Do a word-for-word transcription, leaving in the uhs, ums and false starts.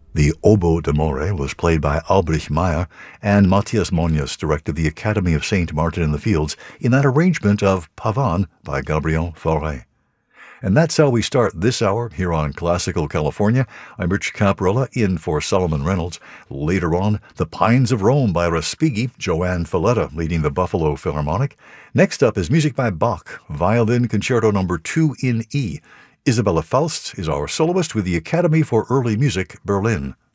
The Oboe d'Amore was played by Albrecht Meyer, and Matthias Monius directed the Academy of Saint Martin in the Fields in that arrangement of Pavane by Gabriel Fauré. And that's how we start this hour here on Classical California. I'm Rich Caprella, in for Solomon Reynolds. Later on, The Pines of Rome by Respighi, Joanne Falletta leading the Buffalo Philharmonic. Next up is music by Bach, Violin Concerto number two in E. Isabella Faust is our soloist with the Academy for Early Music, Berlin.